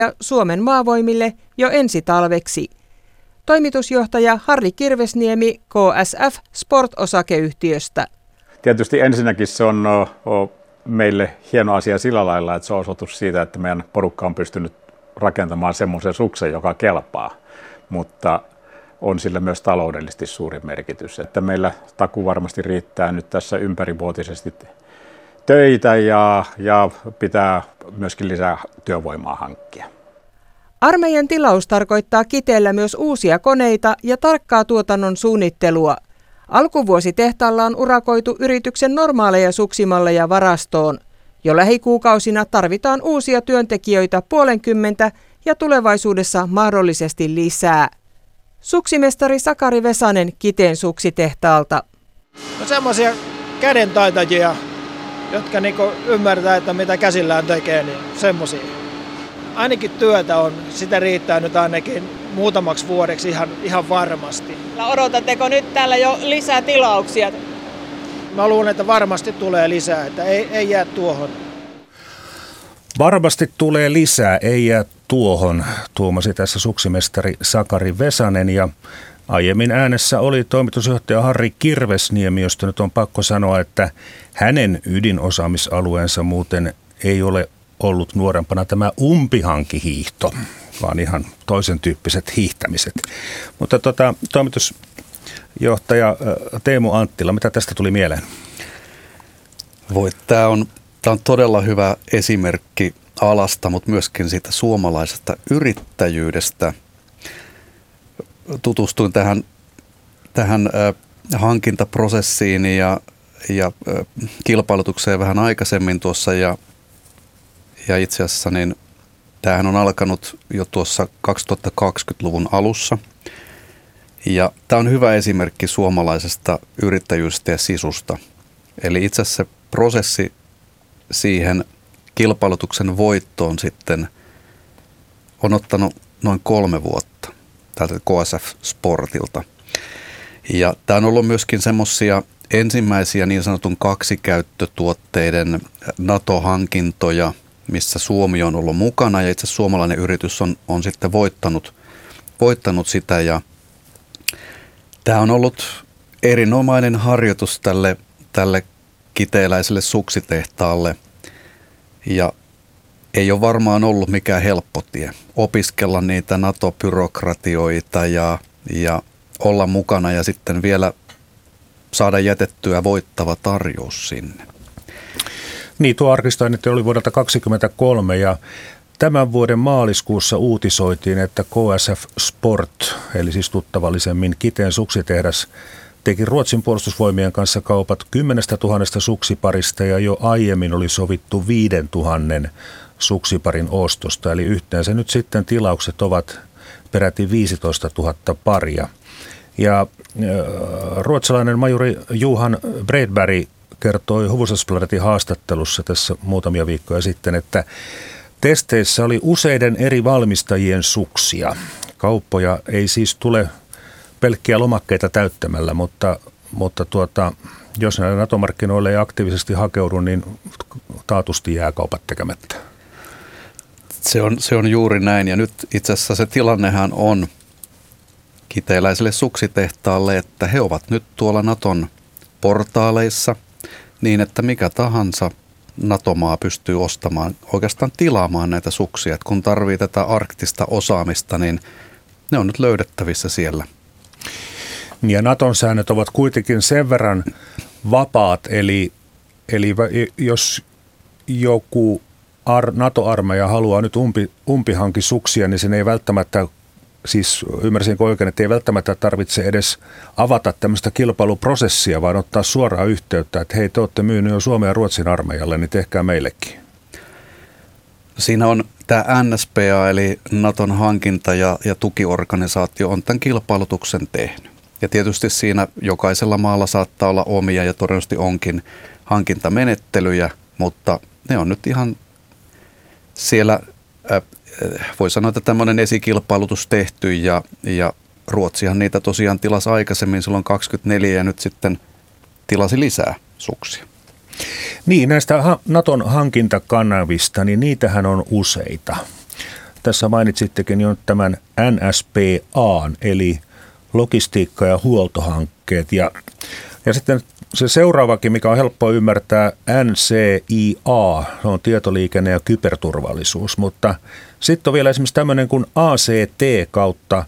ja Suomen maavoimille jo ensi talveksi. Toimitusjohtaja Harri Kirvesniemi KSF Sport-osakeyhtiöstä. Tietysti ensinnäkin se on meille hieno asia sillä lailla, että se on osoitus siitä, että meidän porukka on pystynyt rakentamaan semmoisen suksen, joka kelpaa, mutta on sillä myös taloudellisesti suuri merkitys. Että meillä takuu varmasti riittää nyt tässä ympärivuotisesti töitä ja pitää myöskin lisää työvoimaa hankkia. Armeijan tilaus tarkoittaa Kiteellä myös uusia koneita ja tarkkaa tuotannon suunnittelua. Alkuvuosi tehtaalla on urakoitu yrityksen normaaleja suksimalleja varastoon. Jo lähikuukausina tarvitaan uusia työntekijöitä 50 ja tulevaisuudessa mahdollisesti lisää. Suksimestari Sakari Vesanen Kiteen suksitehtaalta. No semmoisia kädentaitajia, jotka ymmärtää, että mitä käsillään tekee, niin semmoisia. Ainakin työtä on, sitä riittää nyt ainakin muutamaksi vuodeksi ihan varmasti. Odotatteko nyt täällä jo lisää tilauksia? Mä luulen, että varmasti tulee lisää, että ei jää tuohon. Varmasti tulee lisää, ei jää tuohon, tuumasi tässä suksimestari Sakari Vesanen, ja aiemmin äänessä oli toimitusjohtaja Harri Kirvesniemi, josta nyt on pakko sanoa, että hänen ydinosaamisalueensa muuten ei ole ollut nuorempana tämä umpihankihiihto, vaan ihan toisen tyyppiset hiihtämiset. Mutta toimitusjohtaja Teemu Anttila, mitä tästä tuli mieleen? Tämä on todella hyvä esimerkki alasta, mutta myöskin siitä suomalaisesta yrittäjyydestä. Tutustuin tähän hankintaprosessiin ja kilpailutukseen vähän aikaisemmin tuossa ja itse asiassa niin tämähän on alkanut jo tuossa 2020-luvun alussa. Ja tämä on hyvä esimerkki suomalaisesta yrittäjyydestä ja sisusta. Eli itse asiassa se prosessi siihen kilpailutuksen voittoon sitten on ottanut noin 3 vuotta tältä KSF Sportilta. Ja tämä on ollut myöskin semmoisia ensimmäisiä niin sanotun kaksikäyttötuotteiden NATO-hankintoja, missä Suomi on ollut mukana ja itse asiassa suomalainen yritys on sitten voittanut sitä. Ja tämä on ollut erinomainen harjoitus tälle kiteeläiselle suksitehtaalle ja ei ole varmaan ollut mikään helppo tie opiskella niitä NATO-byrokratioita ja olla mukana ja sitten vielä saada jätettyä voittava tarjous sinne. Niin, tuo arkistointi oli vuodelta 2023 ja tämän vuoden maaliskuussa uutisoitiin, että KSF Sport, eli siis tuttavallisemmin Kiteen suksitehdas, teki Ruotsin puolustusvoimien kanssa kaupat 10 000 suksiparista ja jo aiemmin oli sovittu 5 000 suksiparin ostosta. Eli yhteensä nyt sitten tilaukset ovat peräti 15 000 paria. Ja ruotsalainen majuri Johan Bredberg kertoi Hufvudstadsbladetin haastattelussa tässä muutamia viikkoja sitten, että testeissä oli useiden eri valmistajien suksia. Kauppoja ei siis tule pelkkiä lomakkeita täyttämällä, mutta jos näillä NATO-markkinoille ei aktiivisesti hakeudu, niin taatusti jää kaupat tekemättä. Se on juuri näin ja nyt itse asiassa se tilannehan on kiteeläiselle suksitehtaalle, että he ovat nyt tuolla Naton portaaleissa niin, että mikä tahansa NATO-maa pystyy ostamaan, oikeastaan tilaamaan näitä suksia. Et kun tarvii tätä arktista osaamista, niin ne on nyt löydettävissä siellä. Ja Naton säännöt ovat kuitenkin sen verran vapaat, eli jos joku NATO-armeija haluaa nyt umpihankisuksia, niin sen ei välttämättä, siis ymmärsinkö oikein, että ei välttämättä tarvitse edes avata tämmöistä kilpailuprosessia, vaan ottaa suoraan yhteyttä, että hei, te olette myynyt jo Suomen ja Ruotsin armeijalle, niin tehkää meillekin. Siinä on tämä NSPA, eli Naton hankinta- ja tukiorganisaatio, on tämän kilpailutuksen tehnyt. Ja tietysti siinä jokaisella maalla saattaa olla omia ja todennäköisesti onkin hankintamenettelyjä, mutta ne on nyt ihan siellä, voi sanoa, että tämmöinen esikilpailutus tehty ja Ruotsihan niitä tosiaan tilasi aikaisemmin silloin 24 ja nyt sitten tilasi lisää suksia. Niin, näistä Naton hankintakanavista, niin niitähän on useita. tässä mainitsittekin jo tämän NSPA:n, eli logistiikka- ja huoltohankkeet. Ja sitten se seuraavakin, mikä on helppo ymmärtää, NCIA, se on tietoliikenne- ja kyberturvallisuus, mutta sitten on vielä esimerkiksi tämmöinen kuin ACT kautta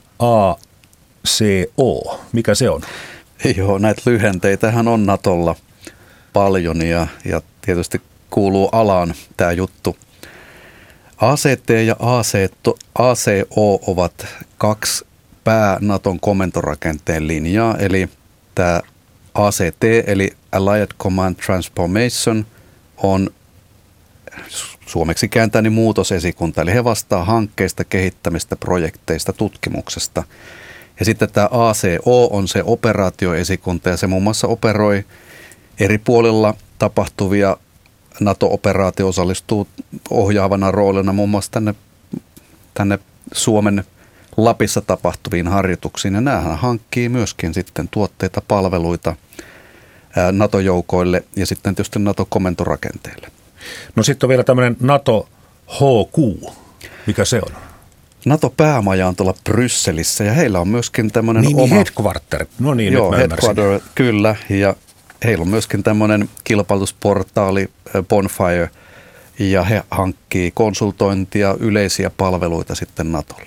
ACO. Mikä se on? Joo, näitä lyhenteitähän on Natolla paljon ja tietysti kuuluu alaan tämä juttu. ACT ja ACO ovat kaksi pää-Naton komentorakenteen linjaa, eli tämä ACT, eli Allied Command Transformation, on suomeksi kääntäen muutosesikunta, eli he vastaa hankkeista, kehittämistä, projekteista, tutkimuksesta. Ja sitten tämä ACO on se operaatioesikunta, ja se muun muassa operoi eri puolilla tapahtuvia NATO-operaatio, osallistuu ohjaavana roolina muun muassa tänne Suomen Lapissa tapahtuviin harjoituksiin, ja näähän hankkii myöskin sitten tuotteita, palveluita NATO-joukoille ja sitten tietysti NATO-komentorakenteelle. No sitten on vielä tämmöinen NATO HQ. Mikä se on? NATO-päämaja on tuolla Brysselissä ja heillä on myöskin tämmöinen oma... headquarter. No niin, joo, nyt mä headquarter, kyllä. Ja heillä on myöskin tämmöinen kilpailutusportaali Bonfire ja he hankkii konsultointia, yleisiä palveluita sitten NATOlle.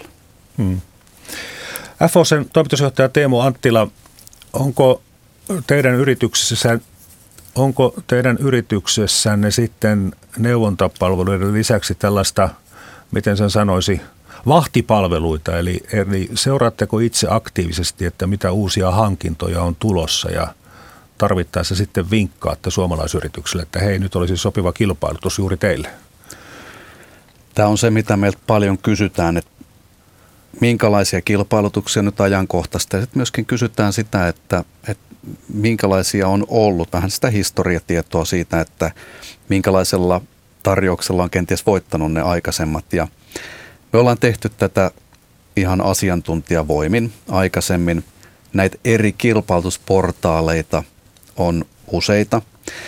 FOCen toimitusjohtaja Teemu Anttila, onko teidän yrityksessänne sitten neuvontapalveluiden lisäksi tällaista, miten sen sanoisi, vahtipalveluita, eli seuraatteko itse aktiivisesti, että mitä uusia hankintoja on tulossa ja tarvittaessa sitten vinkkaatte suomalaisyrityksille, että hei, nyt olisi sopiva kilpailutus juuri teille? Tämä on se, mitä meiltä paljon kysytään, että minkälaisia kilpailutuksia nyt ajankohtaista. Ja sitten myöskin kysytään sitä, että minkälaisia on ollut, vähän sitä historiatietoa siitä, että minkälaisella tarjouksella on kenties voittanut ne aikaisemmat. Ja me ollaan tehty tätä ihan asiantuntijavoimin aikaisemmin. Näitä eri kilpailutusportaaleita on useita.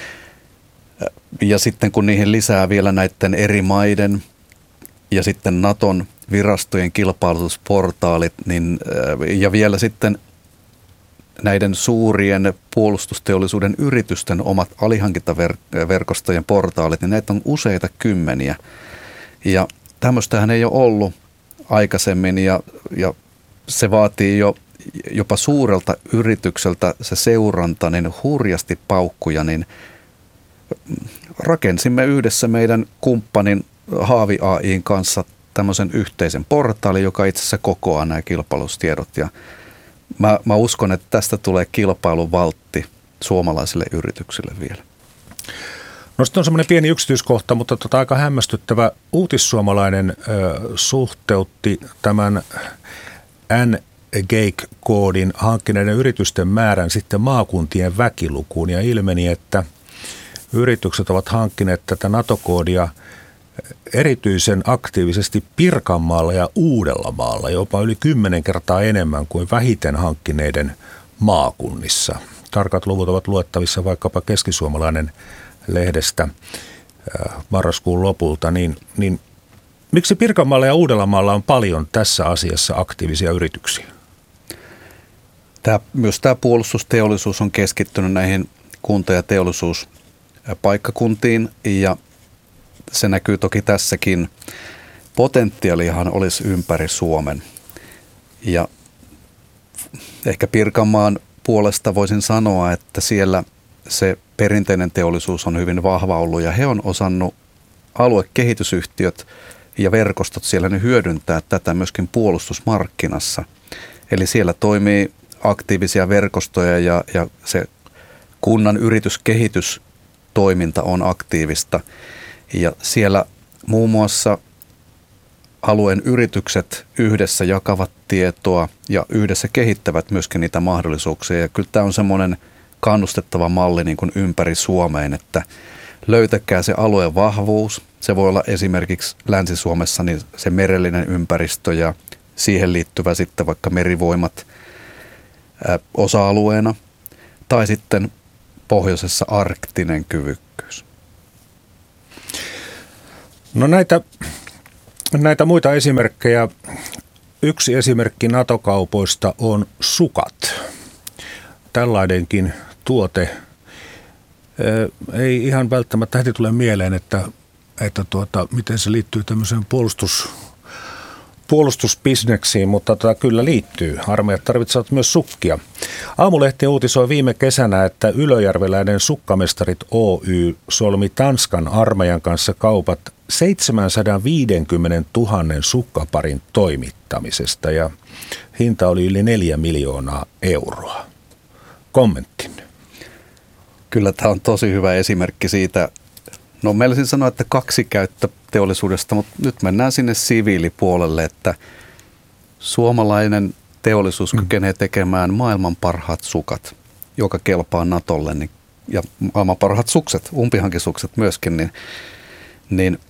Ja sitten kun niihin lisää vielä näiden eri maiden ja sitten Naton virastojen kilpailutusportaalit, niin, ja vielä sitten näiden suurien puolustusteollisuuden yritysten omat alihankintaverkostojen portaalit, niin näitä on useita kymmeniä. Ja tämmöistähän ei ole ollut aikaisemmin ja se vaatii jopa suurelta yritykseltä se seuranta niin hurjasti paukkuja, niin rakensimme yhdessä meidän kumppanin Haavi AI:n kanssa tämmöisen yhteisen portaalin, joka itse asiassa kokoaa nämä kilpailustiedot. Ja mä uskon, että tästä tulee kilpailuvaltti suomalaisille yrityksille vielä. No sitten on semmoinen pieni yksityiskohta, mutta aika hämmästyttävä. Uutissuomalainen suhteutti tämän NGAKE-koodin hankkineiden yritysten määrän sitten maakuntien väkilukuun ja ilmeni, että yritykset ovat hankkineet tätä NATO-koodia erityisen aktiivisesti Pirkanmaalla ja Uudellamaalla, jopa yli 10 kertaa enemmän kuin vähiten hankkineiden maakunnissa. Tarkat luvut ovat luettavissa vaikkapa Keskisuomalainen lehdestä marraskuun lopulta, niin miksi Pirkanmaalla ja Uudellamaalla on paljon tässä asiassa aktiivisia yrityksiä? Myös tämä puolustusteollisuus on keskittynyt näihin kunta- ja teollisuuspaikkakuntiin ja se näkyy toki tässäkin. Potentiaalihan olisi ympäri Suomen ja ehkä Pirkanmaan puolesta voisin sanoa, että siellä se perinteinen teollisuus on hyvin vahva ollut ja he on osannut aluekehitysyhtiöt ja verkostot siellä ne hyödyntää tätä myöskin puolustusmarkkinassa. Eli siellä toimii aktiivisia verkostoja ja se kunnan yrityskehitystoiminta on aktiivista. Ja siellä muun muassa alueen yritykset yhdessä jakavat tietoa ja yhdessä kehittävät myöskin niitä mahdollisuuksia. Ja kyllä tämä on semmoinen kannustettava malli niin kuin ympäri Suomeen, että löytäkää se alueen vahvuus. Se voi olla esimerkiksi Länsi-Suomessa niin se merellinen ympäristö ja siihen liittyvä sitten vaikka merivoimat osa-alueena tai sitten pohjoisessa arktinen kyvykkyys. No näitä näitä muita esimerkkejä. Yksi esimerkki NATO-kaupoista on sukat. Tällainenkin tuote. Ei ihan välttämättä heti tule mieleen, että miten se liittyy tämmöiseen puolustusbisneksiin, mutta kyllä liittyy. Armeijat tarvitsevat myös sukkia. Aamulehti uutisoi viime kesänä, että ylöjärveläinen Sukkamestarit Oy solmi Tanskan armeijan kanssa kaupat 750 000 sukkaparin toimittamisesta ja hinta oli yli 4 miljoonaa euroa. Kommenttin. Kyllä tämä on tosi hyvä esimerkki siitä. No meillä sanoa, että kaksikäyttöteollisuudesta, mutta nyt mennään sinne siviilipuolelle, että suomalainen teollisuus kykenee tekemään maailman parhaat sukat, joka kelpaa Natolle, ja maailman parhaat sukset, umpihankisukset myöskin, niin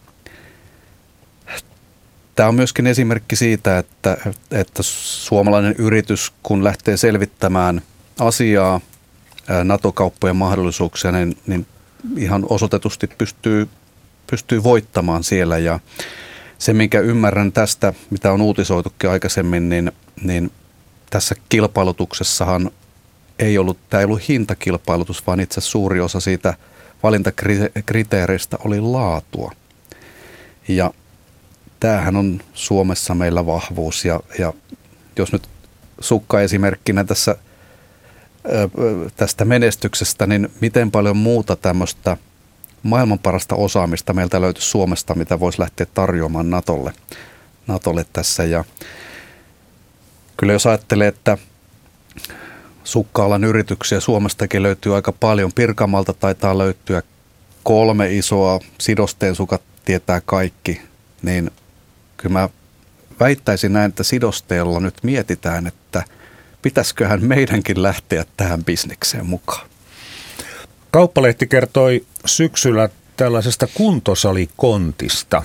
tämä on myöskin esimerkki siitä, että suomalainen yritys, kun lähtee selvittämään asiaa, NATO-kauppojen mahdollisuuksia, niin ihan osoitetusti pystyy voittamaan siellä. Ja se, minkä ymmärrän tästä, mitä on uutisoitukin aikaisemmin, niin tässä kilpailutuksessahan tämä ei ollut hintakilpailutus, vaan itse suuri osa siitä valintakriteereistä oli laatua. Ja tämähän on Suomessa meillä vahvuus. Ja jos nyt sukka-esimerkkinä tästä menestyksestä, niin miten paljon muuta tämmöistä maailman parasta osaamista meiltä löytyy Suomesta, mitä voisi lähteä tarjoamaan Natolle tässä. Ja kyllä jos ajattelee, että sukka-alan yrityksiä Suomestakin löytyy aika paljon. Pirkanmaalta taitaa löytyä 3 isoa, Sidosteen sukat tietää kaikki, niin kyllä mä väittäisin näin, että Sidosteella nyt mietitään, että pitäisiköhän meidänkin lähteä tähän bisnekseen mukaan. Kauppalehti kertoi syksyllä tällaisesta kuntosalikontista.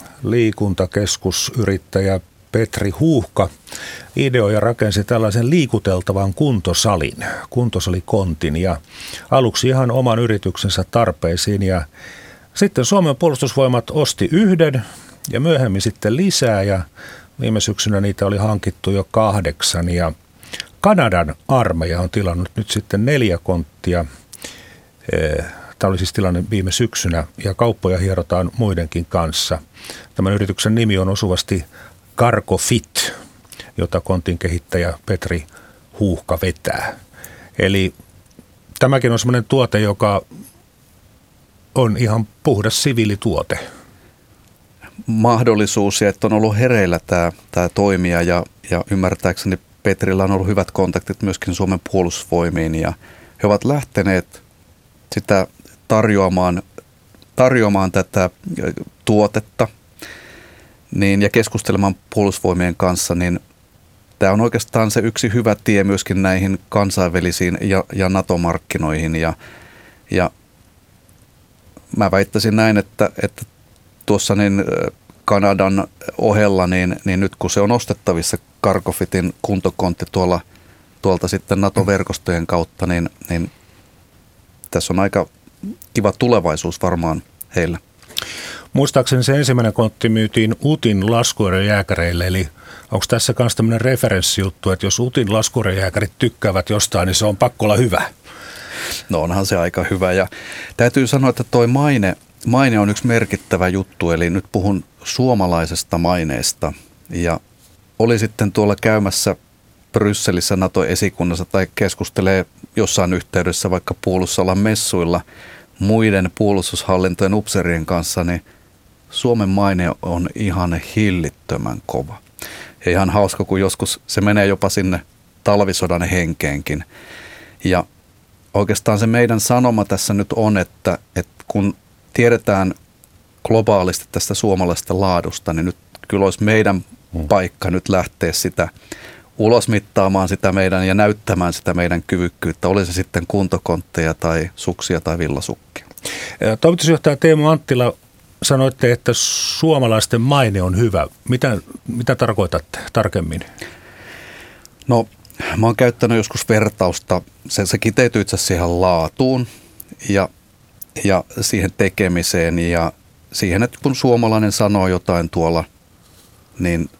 Liikuntakeskusyrittäjä Petri Huuhka ideoi ja rakensi tällaisen liikuteltavan kuntosalikontin ja aluksi ihan oman yrityksensä tarpeisiin. Ja sitten Suomen puolustusvoimat osti 1 ja myöhemmin sitten lisää ja viime syksynä niitä oli hankittu jo 8 ja Kanadan armeija on tilannut nyt sitten 4 konttia. Tämä oli siis tilanne viime syksynä ja kauppoja hierotaan muidenkin kanssa. Tämän yrityksen nimi on osuvasti Cargofit, jota kontin kehittäjä Petri Huuhka vetää. Eli tämäkin on semmoinen tuote, joka on ihan puhdas siviilituote. Mahdollisuus, että on ollut hereillä tämä toimija ja ymmärtääkseni Petrillä on ollut hyvät kontaktit myöskin Suomen puolustusvoimiin ja he ovat lähteneet sitä tarjoamaan tätä tuotetta ja keskustelemaan puolustusvoimien kanssa, niin tämä on oikeastaan se yksi hyvä tie myöskin näihin kansainvälisiin ja NATO-markkinoihin ja mä väittäisin näin, että tuossa niin Kanadan ohella, niin nyt kun se on ostettavissa Cargofitin kuntokontti tuolta sitten NATO-verkostojen kautta, niin tässä on aika kiva tulevaisuus varmaan heillä. Muistaakseni se ensimmäinen kontti myytiin UTin laskuerojääkäreille, eli onko tässä myös tämmöinen referenssijuttu, että jos UTin laskuerojääkärit tykkäävät jostain, niin se on pakko olla hyvä? No onhan se aika hyvä ja täytyy sanoa, että toi maine on yksi merkittävä juttu, eli nyt puhun suomalaisesta maineesta ja oli sitten tuolla käymässä Brysselissä NATO-esikunnassa tai keskustelee jossain yhteydessä vaikka puolustusalan messuilla muiden puolustushallintojen upseerien kanssa, niin Suomen maine on ihan hillittömän kova. Ja ihan hauska, kun joskus se menee jopa sinne talvisodan henkeenkin. Ja oikeastaan se meidän sanoma tässä nyt on, että kun tiedetään globaalisti tästä suomalaisesta laadusta, niin nyt kyllä olisi meidän paikka nyt lähteä sitä ulosmittaamaan sitä meidän ja näyttämään sitä meidän kyvykkyyttä, oli se sitten kuntokontteja tai suksia tai villasukkia. Toimitusjohtaja Teemu Anttila, sanoitte, että suomalaisten maine on hyvä. Mitä tarkoitatte tarkemmin? No, mä oon käyttänyt joskus vertausta. Se kiteytyy itse asiassa siihen laatuun ja siihen tekemiseen ja siihen, että kun suomalainen sanoo jotain tuolla niin